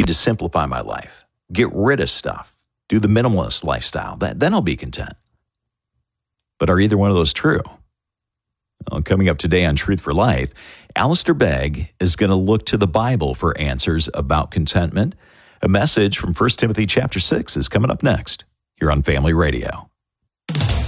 to simplify my life, get rid of stuff, do the minimalist lifestyle. Then I'll be content. But are either one of those true? Well, coming up today on Truth for Life, Alistair Begg is going to look to the Bible for answers about contentment. A message from 1 Timothy chapter 6 is coming up next here on Family Radio.